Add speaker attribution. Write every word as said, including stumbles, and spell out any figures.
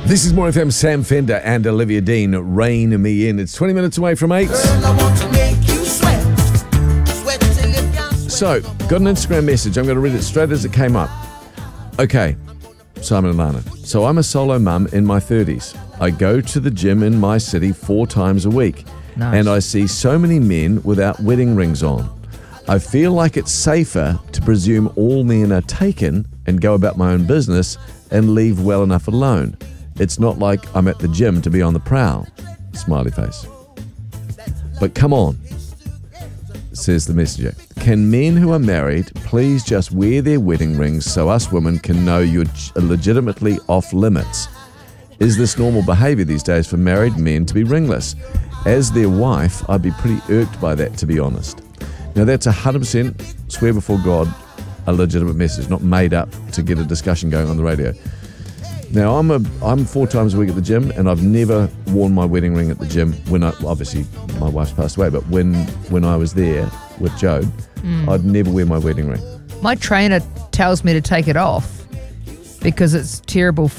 Speaker 1: This is More F M, Sam Fender and Olivia Dean, Rain Me In. It's twenty minutes away from eight.
Speaker 2: Girl, I want to make you sweat. Sweat till you can't sweat.
Speaker 1: So, got an Instagram message. I'm going to read it straight as it came up. Okay, Simon and Lana. So I'm a solo mum in my thirties. I go to the gym in my city four times a week.
Speaker 3: Nice.
Speaker 1: And I see so many men without wedding rings on. I feel like it's safer to presume all men are taken and go about my own business and leave well enough alone. It's not like I'm at the gym to be on the prowl. Smiley face. But come on, says the messenger. Can men who are married please just wear their wedding rings so us women can know you're legitimately off limits? Is this normal behaviour these days for married men to be ringless? As their wife, I'd be pretty irked by that, to be honest. Now that's one hundred percent, swear before God, a legitimate message, not made up to get a discussion going on the radio. Now I'm a I'm four times a week at the gym, and I've never worn my wedding ring at the gym. When I obviously my wife's passed away, but when when I was there with Joe, mm. I'd never wear my wedding ring.
Speaker 3: My trainer tells me to take it off because it's terrible